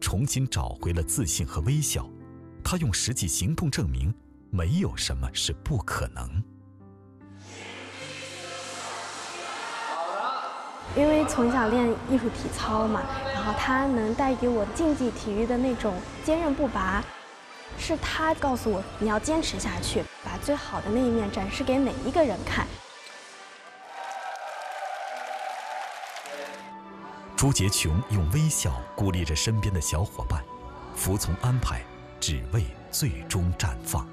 重新找回了自信和微笑。他用实际行动证明，没有什么是不可能。 因为从小练艺术体操嘛，然后它能带给我竞技体育的那种坚韧不拔，是他告诉我你要坚持下去，把最好的那一面展示给每一个人看。 朱洁琼用微笑鼓励着身边的小伙伴，服从安排，只为最终绽放。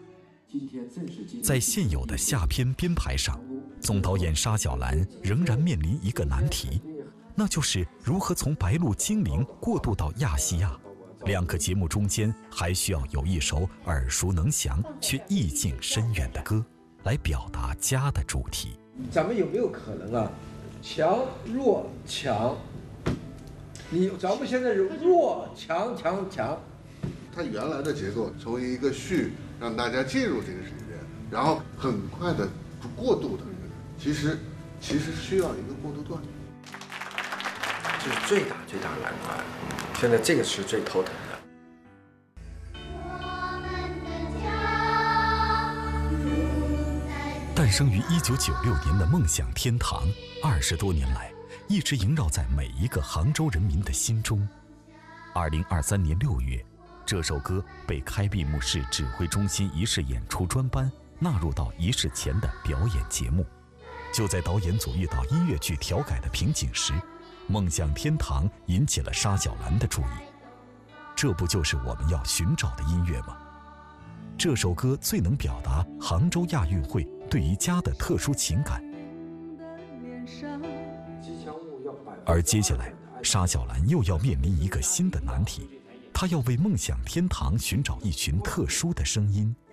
在现有的下篇编排上，总导演沙小兰仍然面临一个难题，那就是如何从白鹿精灵过渡到亚细亚。2个节目中间还需要有一首耳熟能详却意境深远的歌，来表达家的主题。 咱们有没有可能啊，强弱强？咱们现在是弱强强强。 它原来的结构成为一个序，让大家进入这个世界，然后很快的过渡的，其实需要一个过渡段。 这是最大的难关，现在这个是最头疼的。 诞生于1996年的梦想天堂，20多年来一直萦绕在每一个杭州人民的心中。2023年6月，这首歌被开闭幕式指挥中心仪式演出专班纳入到仪式前的表演节目。就在导演组遇到音乐剧调改的瓶颈时，梦想天堂引起了沙小兰的注意。这不就是我们要寻找的音乐吗？这首歌最能表达杭州亚运会对于家的特殊情感。而接下来，沙小兰又要面临一个新的难题，她要为梦想天堂寻找一群特殊的声音。